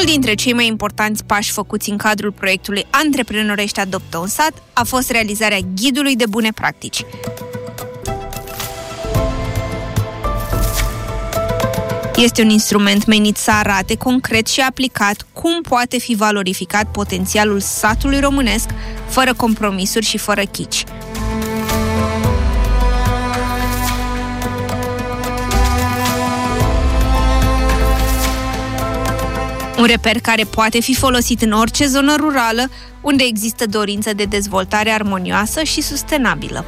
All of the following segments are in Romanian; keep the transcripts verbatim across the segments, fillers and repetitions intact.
dintre cei mai importanți pași făcuți în cadrul proiectului Antreprenorești adoptă un sat a fost realizarea ghidului de bune practici. Este un instrument menit să arate concret și aplicat cum poate fi valorificat potențialul satului românesc, fără compromisuri și fără chici. Un reper care poate fi folosit în orice zonă rurală unde există dorință de dezvoltare armonioasă și sustenabilă.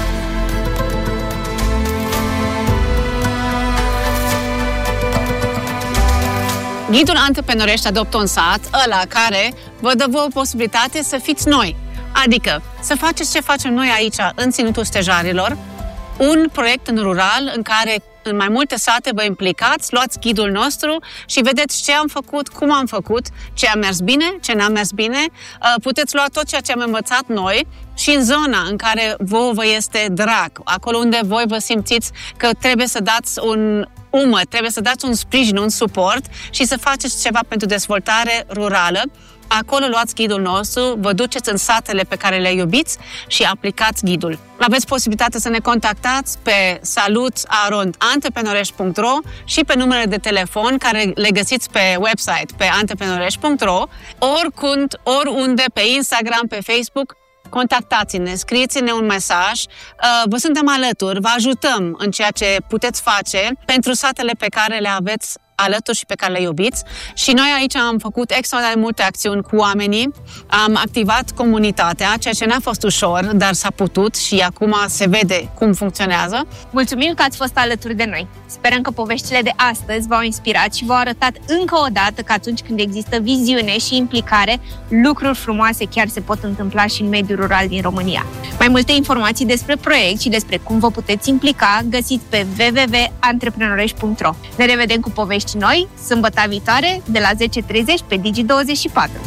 Ghidul Antreprenorești adoptă un sat, ăla care vă dă vouă posibilitate să fiți noi. Adică să faceți ce facem noi aici în Ținutul Stejarilor, un proiect în rural în care în mai multe sate vă implicați, luați ghidul nostru și vedeți ce am făcut, cum am făcut, ce a mers bine, ce n-a mers bine. Puteți lua tot ceea ce am învățat noi și în zona în care vouă vă este drag, acolo unde voi vă simțiți că trebuie să dați un umăr, trebuie să dați un sprijin, un suport și să faceți ceva pentru dezvoltare rurală. Acolo luați ghidul nostru, vă duceți în satele pe care le iubiți și aplicați ghidul. Aveți posibilitatea să ne contactați pe salut arond antreprenorești punct ro și pe numerele de telefon care le găsiți pe website pe antreprenorești punct ro, oricând, oriunde, pe Instagram, pe Facebook. Contactați-ne, scrieți-ne un mesaj, vă suntem alături, vă ajutăm în ceea ce puteți face pentru satele pe care le aveți alături și pe care le iubiți. Și noi aici am făcut extraordinar multe acțiuni cu oamenii, am activat comunitatea, ceea ce n-a fost ușor, dar s-a putut și acum se vede cum funcționează. Mulțumim că ați fost alături de noi! Sperăm că poveștile de astăzi v-au inspirat și v-au arătat încă o dată că atunci când există viziune și implicare, lucruri frumoase chiar se pot întâmpla și în mediul rural din România. Mai multe informații despre proiect și despre cum vă puteți implica găsiți pe w w w punct antreprenorești punct ro. Ne revedem cu povești noi, sâmbătă viitoare, de la zece și treizeci pe Digi douăzeci și patru.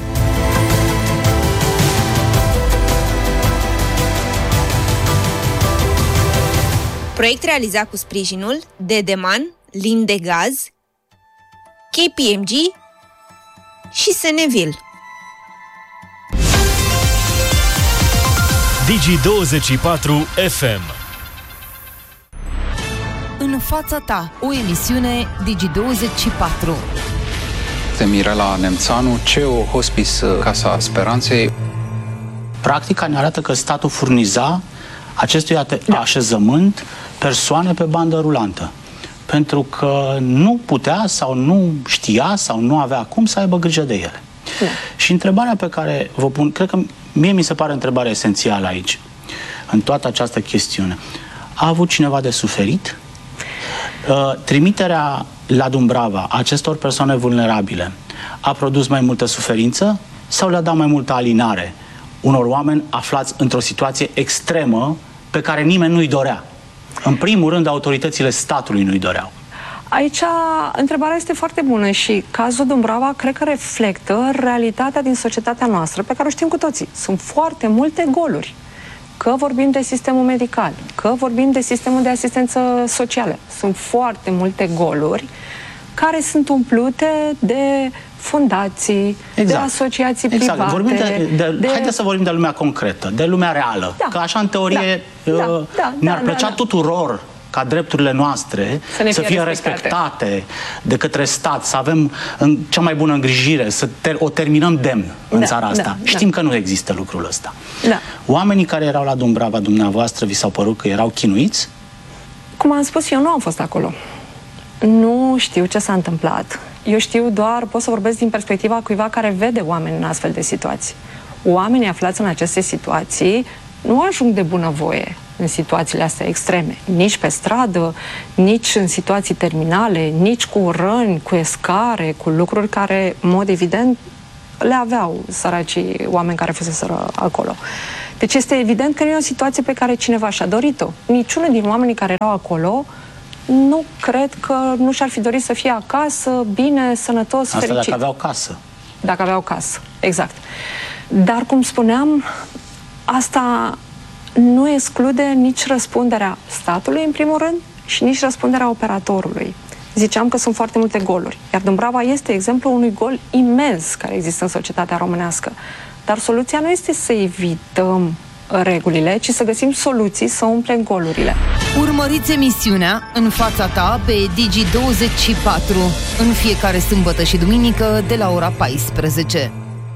Proiect realizat cu sprijinul de Deman, Lindegaz, K P M G și Seneville. Digi douăzeci și patru F M. În fața ta, o emisiune Digi douăzeci și patru. De Mirela Nemțanu, C E O Hospice Casa Speranței. Practica ne arată că statul furniza acestui așezământ persoane pe bandă rulantă. Pentru că nu putea sau nu știa sau nu avea cum să aibă grijă de ele. Da. Și întrebarea pe care vă pun, cred că mie mi se pare întrebarea esențială aici, în toată această chestiune. A avut cineva de suferit? Uh, trimiterea la Dumbrava acestor persoane vulnerabile a produs mai multă suferință sau le-a dat mai multă alinare unor oameni aflați într-o situație extremă pe care nimeni nu-i dorea? În primul rând, autoritățile statului nu-i doreau. Aici întrebarea este foarte bună și cazul Dumbrava cred că reflectă realitatea din societatea noastră pe care o știm cu toții. Sunt foarte multe goluri. Că vorbim de sistemul medical, că vorbim de sistemul de asistență socială. Sunt foarte multe goluri care sunt umplute de fundații, exact. de asociații exact. private. Vorbim de, de, de... Haideți să vorbim de lumea concretă, de lumea reală. Da. Că așa, în teorie, da. Da. Uh, Da. ne-ar da, plăcea da, da. tuturor ca drepturile noastre să, fie, să fie respectate. respectate de către stat, să avem în cea mai bună îngrijire, să ter o terminăm demn în da, țara asta. Da, Știm da. că nu există lucrul ăsta. Da. Oamenii care erau la Dumbrava, dumneavoastră, vi s-au părut că erau chinuiți? Cum am spus, eu nu am fost acolo. Nu știu ce s-a întâmplat. Eu știu doar, pot să vorbesc din perspectiva cuiva care vede oameni în astfel de situații. Oamenii aflați în aceste situații nu ajung de bunăvoie în situațiile astea extreme. Nici pe stradă, nici în situații terminale, nici cu răni, cu escare, cu lucruri care, în mod evident, le aveau săracii oameni care fuseseră acolo. Deci este evident că nu e o situație pe care cineva și-a dorit-o. Niciunul din oamenii care erau acolo nu cred că nu și-ar fi dorit să fie acasă, bine, sănătos, Asta fericit. dacă aveau casă. Dacă aveau casă, exact. Dar, cum spuneam, asta nu exclude nici răspunderea statului, în primul rând, și nici răspunderea operatorului. ziceam că sunt foarte multe goluri. Iar Dâmbrava este exemplul unui gol imens care există în societatea românească. Dar soluția nu este să evităm regulile, ci să găsim soluții să umplem golurile. Urmăriți emisiunea În fața ta pe Digi douăzeci și patru în fiecare sâmbătă și duminică de la ora paisprezece.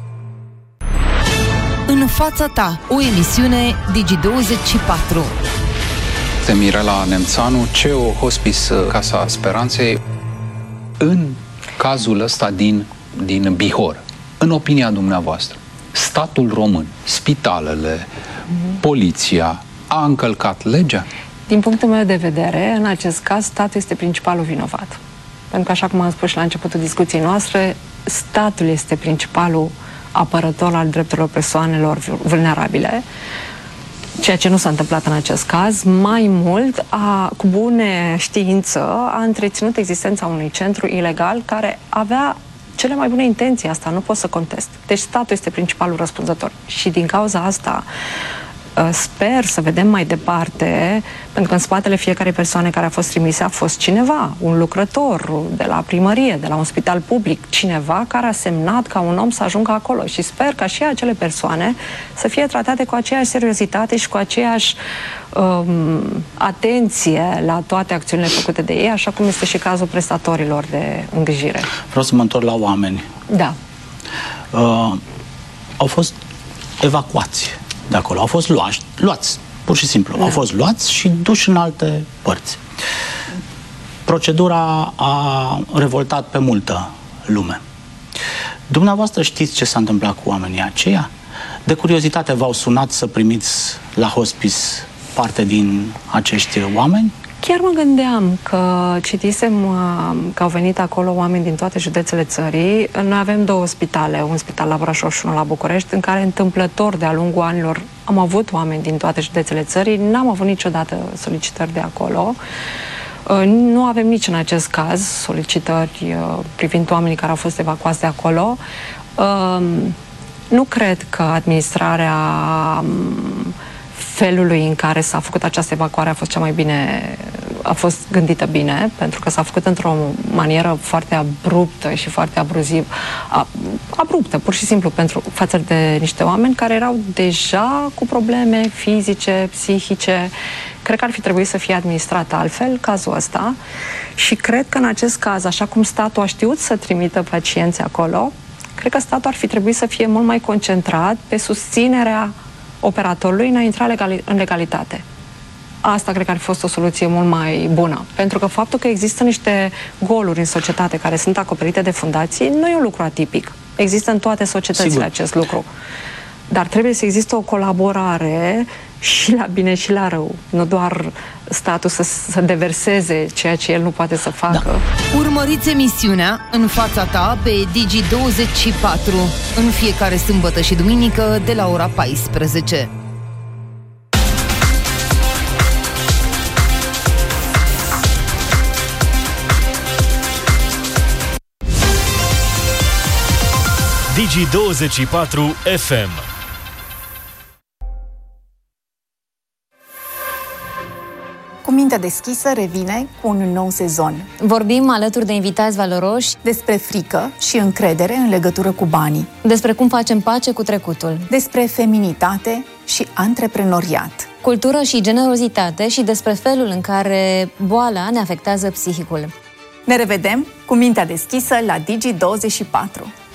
În fața ta, o emisiune Digi douăzeci și patru. Este Mirela Nemțanu, C E O Hospice Casa Speranței. În cazul ăsta din, din Bihor, în opinia dumneavoastră, statul român, spitalele, mm-hmm. poliția a încălcat legea? Din punctul meu de vedere, în acest caz, statul este principalul vinovat. Pentru că, așa cum am spus și la începutul discuției noastre, statul este principalul apărător al drepturilor persoanelor vulnerabile, ceea ce nu s-a întâmplat în acest caz. Mai mult, a, cu bune știință, a întreținut existența unui centru ilegal care avea cele mai bune intenții, asta nu pot să contest. Deci statul este principalul răspunzător. Și din cauza asta sper să vedem mai departe, pentru că în spatele fiecarei persoane care a fost trimise a fost cineva, un lucrător de la primărie, de la un spital public, cineva care a semnat ca un om să ajungă acolo. Și sper ca și acele persoane să fie tratate cu aceeași seriozitate și cu aceeași um, atenție la toate acțiunile făcute de ei, așa cum este și cazul prestatorilor de îngrijire. Vreau să mă întorc la oameni. Da. Uh, au fost evacuați de acolo. Au fost luați, luați pur și simplu. Da. Au fost luați și duși în alte părți. Procedura a revoltat pe multă lume. Dumneavoastră știți ce s-a întâmplat cu oamenii aceia? De curiozitate v-au sunat să primiți la hospice parte din acești oameni? Chiar mă gândeam că citisem că au venit acolo oameni din toate județele țării. Noi avem două spitale, un spital la Brașov și unul la București, în care întâmplător de-a lungul anilor am avut oameni din toate județele țării. N-am avut niciodată solicitări de acolo. Nu avem nici în acest caz solicitări privind oamenii care au fost evacuați de acolo. Nu cred că administrarea felului în care s-a făcut această evacuare a fost cea mai bine, a fost gândită bine, pentru că s-a făcut într-o manieră foarte abruptă și foarte abruziv, a, abruptă, pur și simplu, pentru față de niște oameni care erau deja cu probleme fizice, psihice. Cred că ar fi trebuit să fie administrat altfel cazul ăsta și cred că în acest caz, așa cum statul a știut să trimită pacienți acolo, cred că statul ar fi trebuit să fie mult mai concentrat pe susținerea operatorului în a intra legali în legalitate. Asta cred că ar fi fost o soluție mult mai bună. Pentru că faptul că există niște goluri în societate care sunt acoperite de fundații nu e un lucru atipic. Există în toate societățile Sigur. acest lucru. Dar trebuie să existe o colaborare și la bine și la rău. Nu doar statul să, să deverseze ceea ce el nu poate să facă. Da. Urmăriți emisiunea În fața ta pe Digi douăzeci și patru în fiecare sâmbătă și duminică de la ora paisprezece. Digi douăzeci și patru F M. Cu mintea deschisă revine cu un nou sezon. Vorbim alături de invitați valoroși despre frică și încredere în legătură cu banii, despre cum facem pace cu trecutul, despre feminitate și antreprenoriat, cultură și generozitate și despre felul în care boala ne afectează psihicul. Ne revedem cu mintea deschisă la Digi douăzeci și patru.